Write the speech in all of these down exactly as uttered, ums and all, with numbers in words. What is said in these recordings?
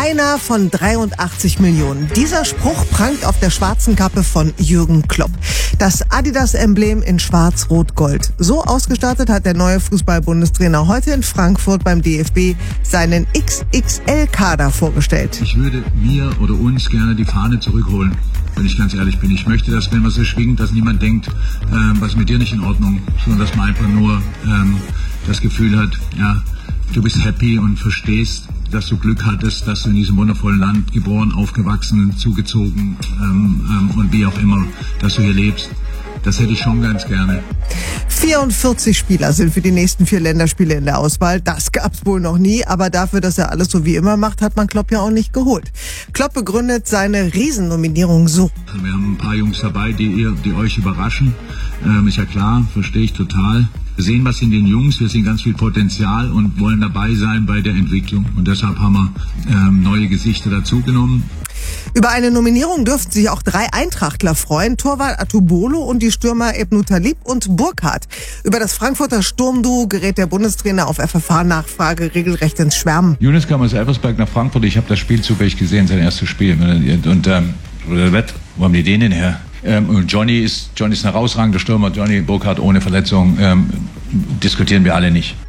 Einer von dreiundachtzig Millionen. Dieser Spruch prangt auf der schwarzen Kappe von Jürgen Klopp. Das Adidas-Emblem in schwarz-rot-gold. So ausgestattet hat der neue Fußball-Bundestrainer heute in Frankfurt beim D F B seinen X X L-Kader vorgestellt. Ich würde mir oder uns gerne die Fahne zurückholen, wenn ich ganz ehrlich bin. Ich möchte, dass, wenn man so schwingt, dass niemand denkt, ähm, was ist mit dir nicht in Ordnung, sondern dass man einfach nur ähm, das Gefühl hat, ja, du bist happy und verstehst, dass du Glück hattest, dass du in diesem wundervollen Land geboren, aufgewachsen, zugezogen ähm, ähm, und wie auch immer, dass du hier lebst. Das hätte ich schon ganz gerne. vierundvierzig Spieler sind für die nächsten vier Länderspiele in der Auswahl. Das gab's wohl noch nie, aber dafür, dass er alles so wie immer macht, hat man Klopp ja auch nicht geholt. Klopp begründet seine Riesennominierung so. Wir haben ein paar Jungs dabei, die, ihr, die euch überraschen. Ähm, ist ja klar, verstehe ich total. Wir sehen was in den Jungs, wir sehen ganz viel Potenzial und wollen dabei sein bei der Entwicklung. Und deshalb haben wir ähm, neue Gesichter dazugenommen. Über eine Nominierung dürften sich auch drei Eintrachtler freuen. Torwart Atubolo und die Stürmer Ebnu Talib und Burkhardt. Über das Frankfurter Sturmduo gerät der Bundestrainer auf F F H-Nachfrage regelrecht ins Schwärmen. Younes kam aus Elversberg nach Frankfurt. Ich habe das Spiel zufällig gesehen, sein erstes Spiel. Und ähm, wo haben die den denn her? Ähm, und Johnny ist, Johnny ist ein herausragender Stürmer. Johnny Burkhardt ohne Verletzung. Ähm, diskutieren wir alle nicht.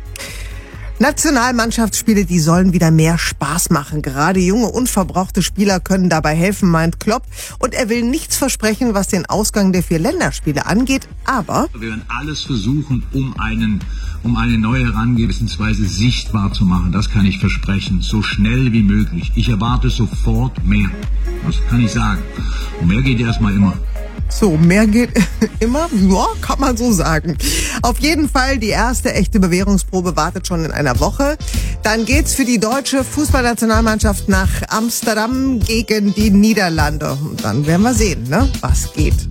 Nationalmannschaftsspiele, die sollen wieder mehr Spaß machen. Gerade junge, unverbrauchte Spieler können dabei helfen, meint Klopp. Und er will nichts versprechen, was den Ausgang der vier Länderspiele angeht. Aber wir werden alles versuchen, um einen, um eine neue Herangehensweise sichtbar zu machen. Das kann ich versprechen. So schnell wie möglich. Ich erwarte sofort mehr. Das kann ich sagen. Und mehr geht erstmal immer. So, mehr geht immer? Ja, kann man so sagen. Auf jeden Fall, die erste echte Bewährungsprobe wartet schon in einer Woche. Dann geht's für die deutsche Fußballnationalmannschaft nach Amsterdam gegen die Niederlande. Und dann werden wir sehen, ne, was geht.